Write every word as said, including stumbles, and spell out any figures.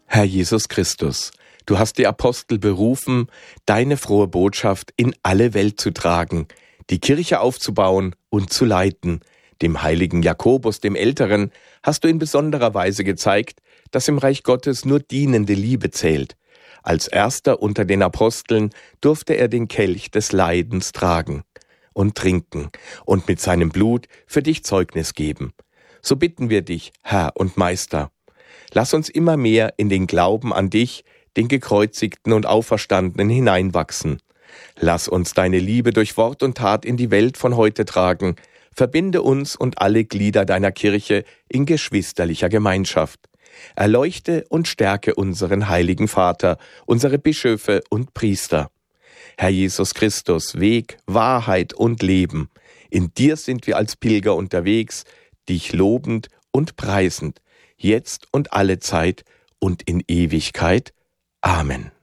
Herr Jesus Christus, du hast die Apostel berufen, deine frohe Botschaft in alle Welt zu tragen, die Kirche aufzubauen und zu leiten. Dem heiligen Jakobus, dem Älteren, hast du in besonderer Weise gezeigt, dass im Reich Gottes nur dienende Liebe zählt. Als erster unter den Aposteln durfte er den Kelch des Leidens tragen und trinken und mit seinem Blut für dich Zeugnis geben. So bitten wir dich, Herr und Meister, lass uns immer mehr in den Glauben an dich, den Gekreuzigten und Auferstandenen, hineinwachsen. Lass uns deine Liebe durch Wort und Tat in die Welt von heute tragen. Verbinde uns und alle Glieder deiner Kirche in geschwisterlicher Gemeinschaft. Erleuchte und stärke unseren heiligen Vater, unsere Bischöfe und Priester. Herr Jesus Christus, Weg, Wahrheit und Leben. In dir sind wir als Pilger unterwegs, dich lobend und preisend, jetzt und alle Zeit und in Ewigkeit. Amen.